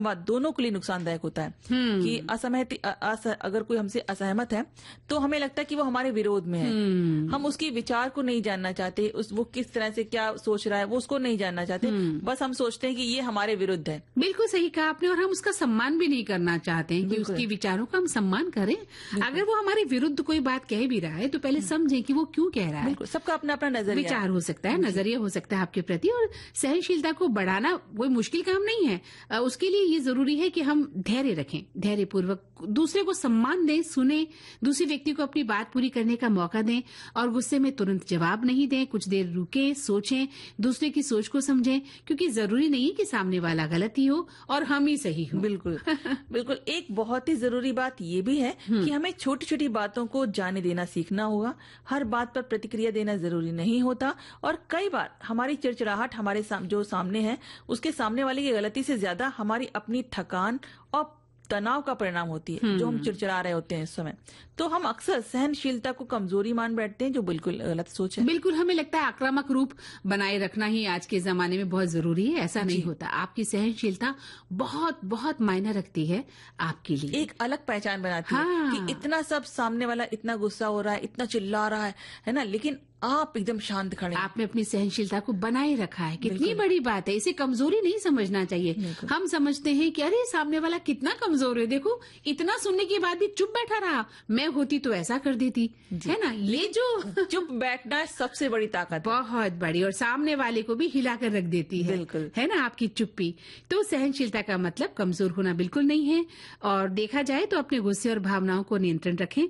दोनों के लिए नुकसानदायक होता है कि असहमति अगर कोई हमसे असहमत है तो हमें लगता है कि वो हमारे विरोध में है। हम उसके विचार को नहीं जानना चाहते, वो किस तरह से क्या सोच रहा है वो उसको नहीं जानना चाहते, बस हम सोचते हैं कि ये हमारे विरुद्ध है। बिल्कुल सही कहा आपने, और हम उसका सम्मान भी नहीं करना चाहते हैं कि उसके विचारों का हम सम्मान करें। अगर वो हमारे विरुद्ध कोई बात कह भी रहा है तो पहले समझें कि वो क्यों कह रहा है। सबका अपना अपना नजरिया विचार हो सकता है, नजरिया हो सकता है आपके प्रति, और सहनशीलता को बढ़ाना कोई मुश्किल काम नहीं है। उसके लिए ये जरूरी है कि हम धैर्य रखें, धैर्य पूर्वक दूसरे को सम्मान दें, सुने, दूसरे व्यक्ति को अपनी बात पूरी करने का मौका दें और गुस्से में तुरंत जवाब नहीं दें। कुछ देर रुकें, सोचें, दूसरे की सोच को समझें, क्योंकि जरूरी नहीं कि सामने वाला गलत ही हो और हम ही सही हो। बिल्कुल बिल्कुल। एक बहुत ही जरूरी बात ये भी है कि हमें छोटी छोटी बातों को जाने देना सीखना होगा। हर बात पर प्रतिक्रिया देना जरूरी नहीं होता, और कई बार हमारी चिड़चिड़ाहट हमारे जो सामने है उसके सामने वाले की गलती से ज्यादा हमारी अपनी थकान और तनाव का परिणाम होती है जो हम चिड़चिड़ा रहे होते हैं इस समय। तो हम अक्सर सहनशीलता को कमजोरी मान बैठते हैं, जो बिल्कुल गलत सोच है। बिल्कुल, हमें लगता है आक्रामक रूप बनाए रखना ही आज के जमाने में बहुत जरूरी है। ऐसा नहीं होता। आपकी सहनशीलता बहुत बहुत मायने रखती है आपके लिए, एक अलग पहचान बनाती है कि इतना सब सामने वाला इतना गुस्सा हो रहा है, इतना चिल्ला रहा है ना, लेकिन आप एकदम शांत खड़े, आपने अपनी सहनशीलता को बनाए रखा है। कितनी बड़ी बात है, इसे कमजोरी नहीं समझना चाहिए। हम समझते हैं कि अरे सामने वाला कितना कमजोर है, देखो इतना सुनने के बाद भी चुप बैठा रहा, मैं होती तो ऐसा कर देती, है ना। ये जो चुप बैठना सबसे बड़ी ताकत, बहुत बड़ी, और सामने वाले को भी हिलाकर रख देती है, है ना, आपकी चुप्पी। तो सहनशीलता का मतलब कमजोर होना बिल्कुल नहीं है। और देखा जाए तो अपने गुस्से और भावनाओं को नियंत्रण रखें।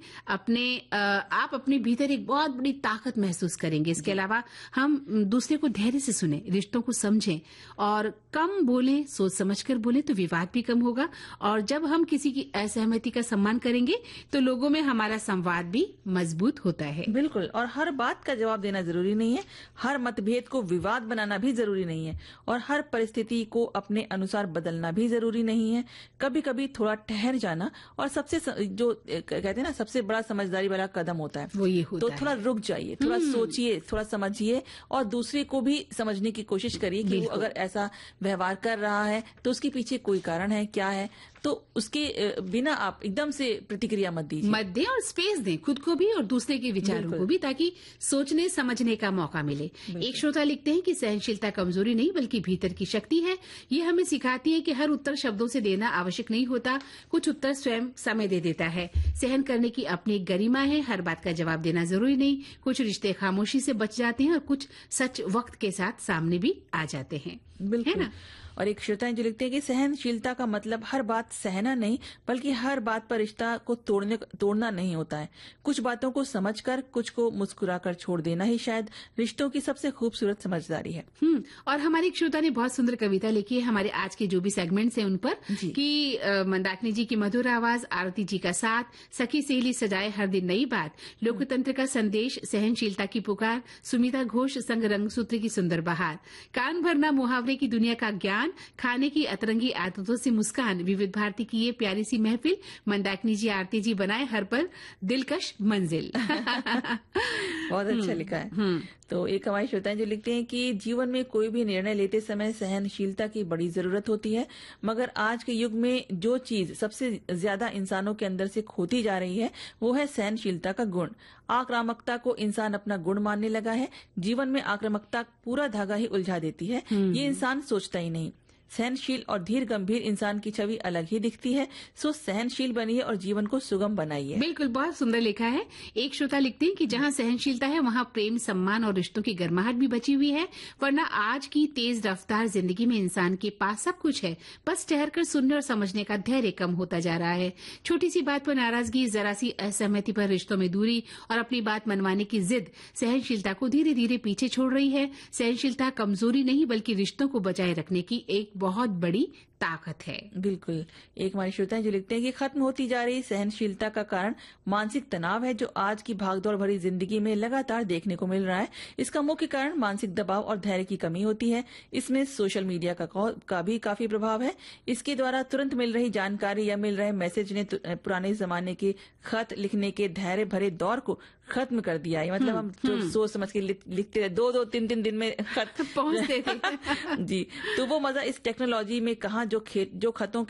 आप अपने भीतर एक बहुत बड़ी ताकत महसूस करेंगे। इसके अलावा हम दूसरे को धैर्य से सुने, रिश्तों को समझें और कम बोलें, सोच समझकर बोलें तो विवाद भी कम होगा। और जब हम किसी की असहमति का सम्मान करेंगे तो लोगों में हमारा संवाद भी मजबूत होता है। बिल्कुल, और हर बात का जवाब देना जरूरी नहीं है, हर मतभेद को विवाद बनाना भी जरूरी नहीं है, और हर परिस्थिति को अपने अनुसार बदलना भी जरूरी नहीं है। कभी कभी थोड़ा ठहर जाना और सबसे जो कहते हैं ना सबसे बड़ा समझदारी वाला कदम होता है वो ये होता तो थोड़ा रुक जाइए, थोड़ा सोचिए, थोड़ा समझिए और दूसरे को भी समझने की कोशिश करिए कि वो अगर ऐसा व्यवहार कर रहा है तो उसके पीछे कोई कारण है, क्या है। तो उसके बिना आप एकदम से प्रतिक्रिया मत दें, और स्पेस दें खुद को भी और दूसरे के विचारों को भी, ताकि सोचने समझने का मौका मिले। एक श्रोता लिखते हैं कि सहनशीलता कमजोरी नहीं बल्कि भीतर की शक्ति है। ये हमें सिखाती है कि हर उत्तर शब्दों से देना आवश्यक नहीं होता, कुछ उत्तर स्वयं समय दे देता है। सहन करने की अपनी एक गरिमा है, हर बात का जवाब देना जरूरी नहीं। कुछ रिश्ते खामोशी से बच जाते हैं और कुछ सच वक्त के साथ सामने भी आ जाते हैं, बिल्कुल, है ना। और एक श्रोता जो लिखते हैं कि सहनशीलता का मतलब हर बात सहना नहीं बल्कि हर बात पर रिश्ता को तोड़ना नहीं होता है। कुछ बातों को समझकर, कुछ को मुस्कुराकर छोड़ देना ही शायद रिश्तों की सबसे खूबसूरत समझदारी है। और हमारी एक श्रोता ने बहुत सुंदर कविता लिखी है हमारे आज के जो भी सेगमेंट्स हैं उन पर, कि मंदाकिनी जी की मधुर आवाज, आरती जी का साथ, सखी सहेली सजाए हर दिन नई बात, लोकतंत्र का संदेश, सहनशीलता की पुकार, सुमिता घोष संग रंगसूत्र की सुंदर बहार, कान भरना मुहावरे की दुनिया का ज्ञान, खाने की अतरंगी आदतों से मुस्कान, विविध भारती की ये प्यारी सी महफिल, मंदाकिनी जी आरती जी बनाए हर पल दिलकश मंजिल। बहुत अच्छा लिखा है। तो एक हमारे श्रोता जो लिखते हैं कि जीवन में कोई भी निर्णय लेते समय सहनशीलता की बड़ी जरूरत होती है, मगर आज के युग में जो चीज सबसे ज्यादा इंसानों के अंदर से खोती जा रही है वो है सहनशीलता का गुण। आक्रामकता को इंसान अपना गुण मानने लगा है। जीवन में आक्रामकता पूरा धागा ही उलझा देती है, ये इंसान सोचता ही नहीं। सहनशील और धीर गंभीर इंसान की छवि अलग ही दिखती है। सो सहनशील बनिए और जीवन को सुगम बनाइए। बिल्कुल, बहुत सुंदर लिखा है। एक श्रोता लिखते हैं कि जहाँ सहनशीलता है वहाँ प्रेम, सम्मान और रिश्तों की गर्माहट भी बची हुई है, वरना आज की तेज रफ्तार जिंदगी में इंसान के पास सब कुछ है, बस ठहरकर सुनने और समझने का धैर्य कम होता जा रहा है। छोटी सी बात पर नाराजगी, जरा सी असहमति पर रिश्तों में दूरी और अपनी बात मनवाने की जिद सहनशीलता को धीरे धीरे पीछे छोड़ रही है। सहनशीलता कमजोरी नहीं बल्कि रिश्तों को बचाए रखने की एक बहुत बड़ी ताकत है। बिल्कुल, एक हमारे श्रोता जो लिखते हैं कि खत्म होती जा रही सहनशीलता का कारण मानसिक तनाव है जो आज की भागदौड़ भरी जिंदगी में लगातार देखने को मिल रहा है। इसका मुख्य कारण मानसिक दबाव और धैर्य की कमी होती है। इसमें सोशल मीडिया का भी काफी प्रभाव है। इसके द्वारा तुरंत मिल रही जानकारी या मिल रहे मैसेज ने पुराने जमाने के खत लिखने के धैर्य भरे दौर को खत्म कर दिया है। मतलब हम जो सोच समझ के लिखते रहे, 2-2, 3-3 दिन में खत पहुंचते थे। जी, तो वो मजा इस टेक्नोलॉजी में कहाँ जो खतों